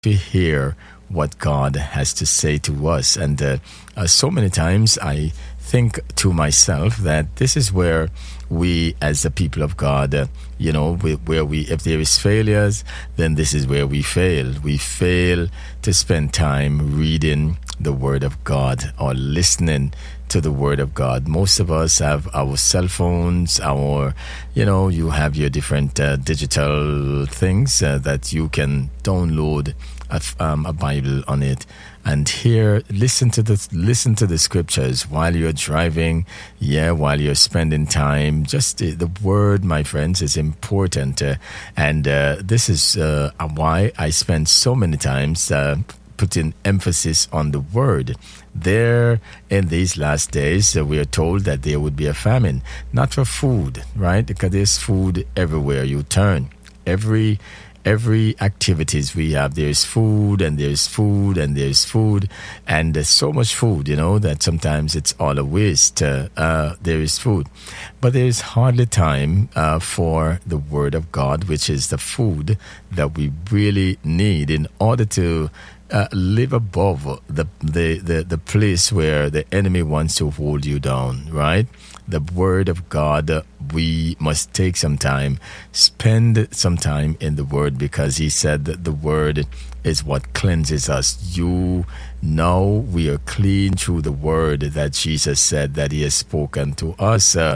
to hear what God has to say to us. And so many times I think to myself that this is where we, as the people of God, where we, if there is failures, then this is where we fail. We fail to spend time reading the Word of God or listening to the Word of God. Most of us have our cell phones, you have your different digital things that you can download a Bible on it, and here listen to the scriptures while you're driving, while you're spending time. Just the Word, my friends, is important, and this is why I spend so many times putting emphasis on the Word. There, in these last days, we are told that there would be a famine, not for food, right? Because there's food everywhere you turn. Every activities we have, there's food and there's food and there's food, and there's so much food, that sometimes it's all a waste. There is food, but there is hardly time for the Word of God, which is the food that we really need in order to live above the place where the enemy wants to hold you down, right? The Word of God, we must take some time, spend some time in the Word, because he said that the Word is what cleanses us. We are clean through the Word that Jesus said that he has spoken to us. The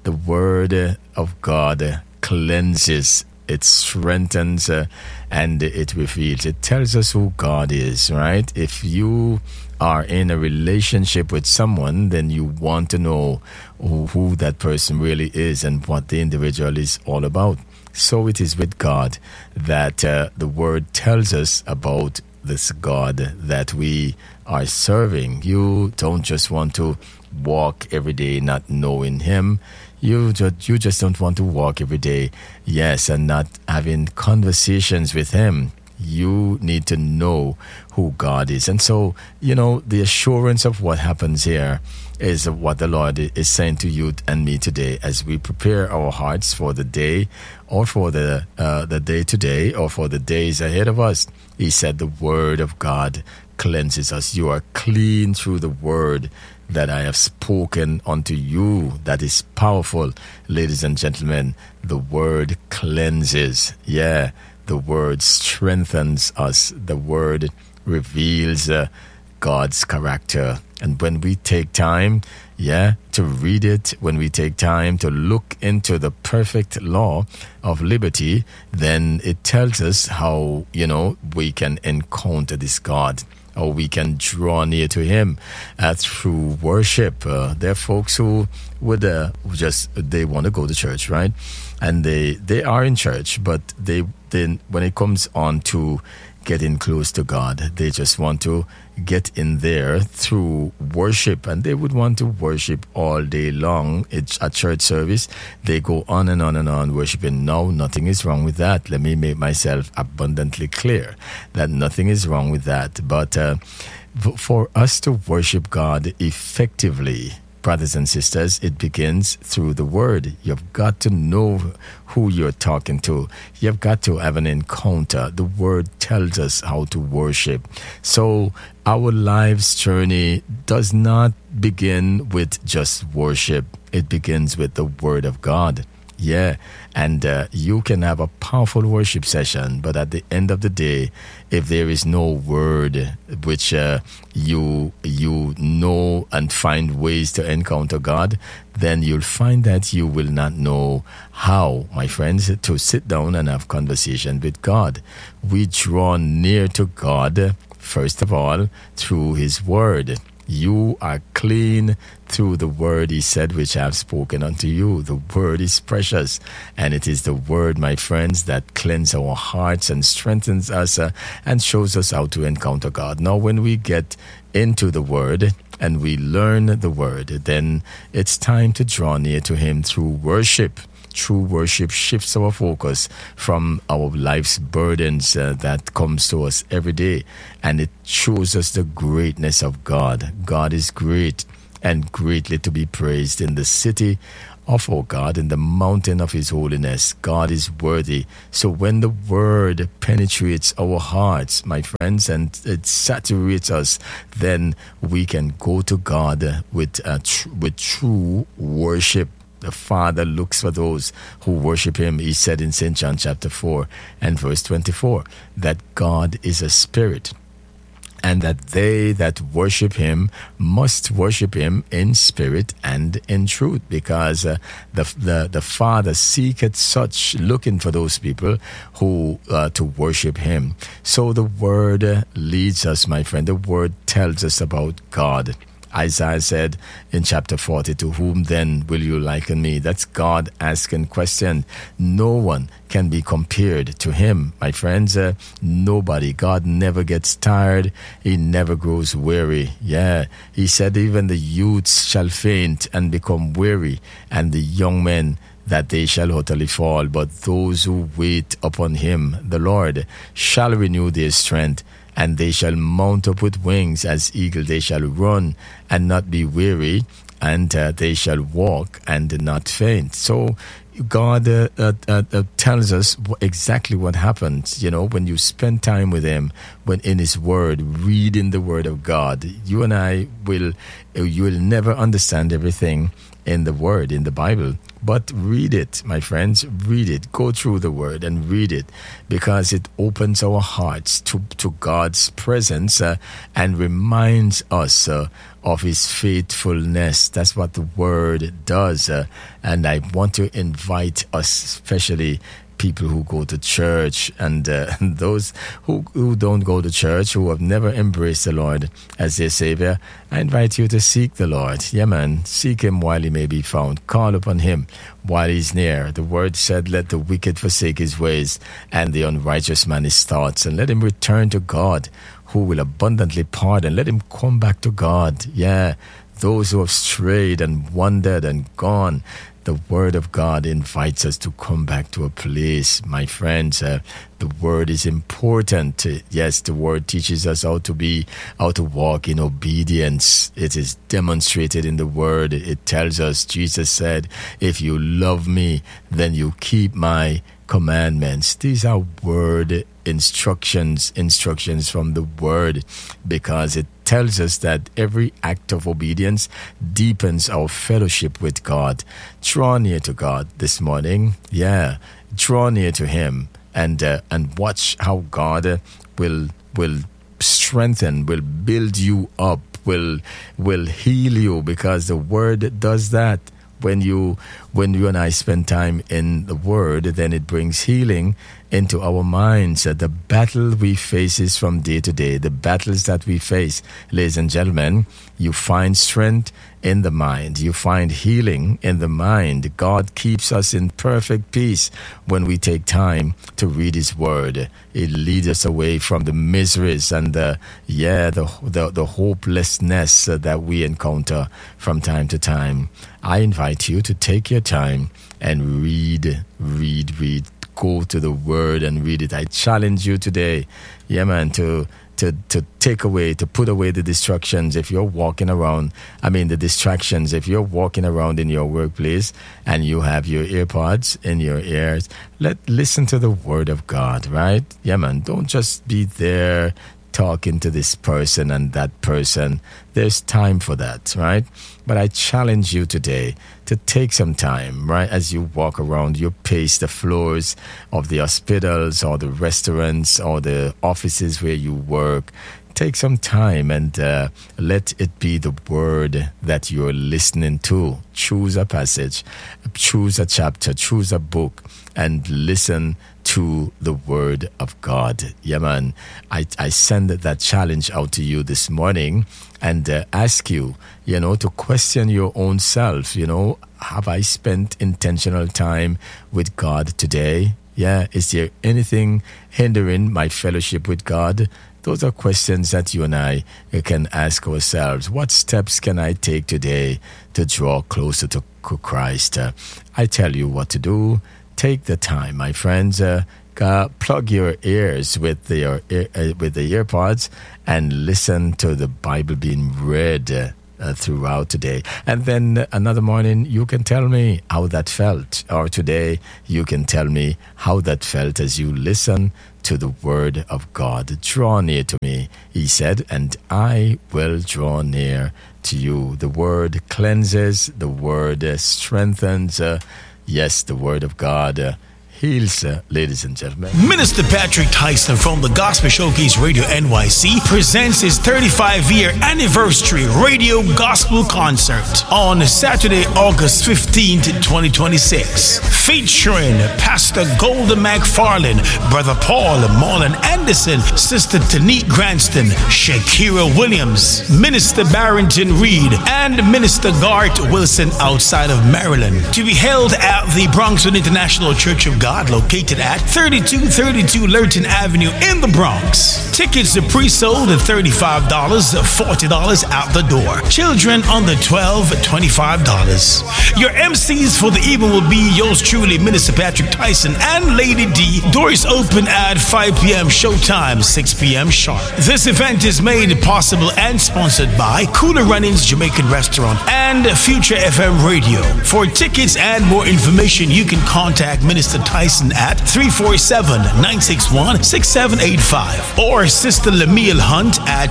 Word of God cleanses, it strengthens, and it reveals. It tells us who God is, right? If you are in a relationship with someone, then you want to know who that person really is and what the individual is all about. So it is with God that the Word tells us about this God that we are serving. You don't just want to walk every day not knowing him. You just don't want to walk every day, and not having conversations with him. You need to know who God is. And so, the assurance of what happens here is what the Lord is saying to you and me today as we prepare our hearts for the day, or for the day today, or for the days ahead of us. He said the Word of God cleanses us. You are clean through the Word that I have spoken unto you. That is powerful, ladies and gentlemen. The Word cleanses. The Word strengthens us. The Word reveals God's character. And when we take time, to read it, when we take time to look into the perfect law of liberty, then it tells us how, we can encounter this God, or we can draw near to him through worship. There are folks who would they want to go to church, right? And they are in church, but then when it comes on to getting close to God, they just want to get in there through worship, and they would want to worship all day long. It's a church service. They go on and on and on worshiping. No, nothing is wrong with that. Let me make myself abundantly clear that nothing is wrong with that. But for us to worship God effectively, brothers and sisters, it begins through the Word. You've got to know who you're talking to. You've got to have an encounter. The Word tells us how to worship. So our life's journey does not begin with just worship. It begins with the Word of God. And you can have a powerful worship session, but at the end of the day, if there is no Word which you know and find ways to encounter God, then you'll find that you will not know how, my friends, to sit down and have conversation with God. We draw near to God, first of all, through his Word. You are clean through the Word, he said, which I have spoken unto you. The Word is precious, and it is the Word, my friends, that cleanses our hearts and strengthens us and shows us how to encounter God. Now, when we get into the Word and we learn the Word, then it's time to draw near to him through worship. True worship shifts our focus from our life's burdens that comes to us every day, and it shows us the greatness of God. God is great and greatly to be praised in the city of our God, in the mountain of his holiness. God is worthy. So when the word penetrates our hearts, my friends, and it saturates us, then we can go to God with true worship. The Father looks for those who worship him. He said in St. John chapter 4 and verse 24 that God is a spirit, and that they that worship him must worship him in spirit and in truth, because the Father seeketh such, looking for those people who to worship him. So the word leads us, my friend. The word tells us about God. Isaiah said in chapter 40, to whom then will you liken me? That's God asking question. No one can be compared to him, my friends. Nobody. God never gets tired. He never grows weary. Yeah, he said even the youths shall faint and become weary, and the young men that they shall utterly fall. But those who wait upon him, the Lord, shall renew their strength, and they shall mount up with wings as eagle. They shall run and not be weary, and they shall walk and not faint. So God tells us exactly what happens, when you spend time with him, when in his word, reading the word of God. You and I you will never understand everything in the word, in the Bible. But read it, my friends, read it. Go through the word and read it, because it opens our hearts to God's presence and reminds us of his faithfulness. That's what the word does. And I want to invite us, especially people who go to church and those who don't go to church, who have never embraced the Lord as their Savior. I invite you to seek the Lord. Yeah, man. Seek him while he may be found. Call upon him while he's near. The word said, let the wicked forsake his ways, and the unrighteous man his thoughts, and let him return to God, who will abundantly pardon. Let him come back to God. Yeah, those who have strayed and wandered and gone, the word of God invites us to come back to a place, my friends. The word is important. Yes, the word teaches us how to walk in obedience. It is demonstrated in the word. It tells us, Jesus said, if you love me, then you keep my commandments. These are word instructions from the word, because it tells us that every act of obedience deepens our fellowship with God. Draw near to God this morning. Yeah, draw near to him and watch how God will strengthen, will build you up, will heal you, because the word does that. When you and I spend time in the word, then it brings healing into our minds. The battle we face is from day to day. The battles that we face, ladies and gentlemen, you find strength in the mind. You find healing in the mind. God keeps us in perfect peace when we take time to read his word. It leads us away from the miseries and the hopelessness that we encounter from time to time. I invite you to take your time and read. Go to the word and read it. I challenge you today, yeah, man, to put away the distractions. If you're walking around, the distractions, if you're walking around in your workplace and you have your earpods in your ears, listen to the word of God, right? Yeah, man, don't just be there talking to this person and that person. There's time for that, right? But I challenge you today to take some time, right? As you walk around, you pace the floors of the hospitals or the restaurants or the offices where you work. Take some time and let it be the word that you're listening to. Choose a passage, choose a chapter, choose a book, and listen to the word of God. Yeah, man. I send that challenge out to you this morning and ask you, to question your own self. Have I spent intentional time with God today? Yeah. Is there anything hindering my fellowship with God? Those are questions that you and I can ask ourselves. What steps can I take today to draw closer to Christ? I tell you what to do. Take the time, my friends. Plug your ears with the earpods and listen to the Bible being read. throughout today. And then another morning, you can tell me how that felt. Or today, you can tell me how that felt as you listen to the word of God. Draw near to me, he said, and I will draw near to you. The word cleanses, the word strengthens. Yes, the word of God heals, ladies and gentlemen. Minister Patrick Tyson from the Gospel Showcase Radio NYC presents his 35-year anniversary radio gospel concert on Saturday, August 15th, 2026. Featuring Pastor Golden McFarland, Brother Paul Marlon Anderson, Sister Tanique Granston, Shakira Williams, Minister Barrington Reed, and Minister Gart Wilson outside of Maryland. To be held at the Bronxwood International Church of God, located at 3232 Lurton Avenue in the Bronx. Tickets are pre-sold at $35, $40 out the door. Children under 12, $25. Your MCs for the evening will be yours truly, Minister Patrick Tyson and Lady D. Doors open at 5 p.m. showtime, 6 p.m. sharp. This event is made possible and sponsored by Cooler Runnings Jamaican Restaurant and Future FM Radio. For tickets and more information, you can contact Minister Tyson at 347-961-6785 or Sister Lemuel Hunt at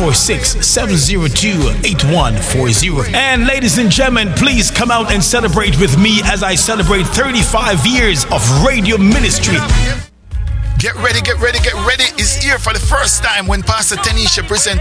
646-702-8140. And ladies and gentlemen, please come out and celebrate with me as I celebrate 35 years of radio ministry. Get ready. It's here for the first time when Pastor Tanisha presents